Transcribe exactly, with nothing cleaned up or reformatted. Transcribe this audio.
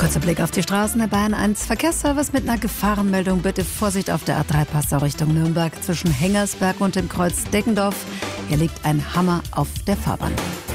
Kurzer Blick auf die Straßen der Bayern eins Verkehrsservice mit einer Gefahrenmeldung. Bitte Vorsicht auf der A drei Passau Richtung Nürnberg zwischen Hengersberg und dem Kreuz Deggendorf. Hier liegt ein Hammer auf der Fahrbahn.